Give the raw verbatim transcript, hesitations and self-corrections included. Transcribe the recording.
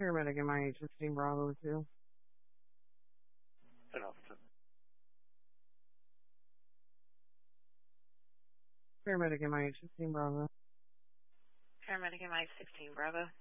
Paramedic M I H fifteen Bravo two. ten officer. Paramedic M I H fifteen Bravo. Paramedic M I sixteen Bravo.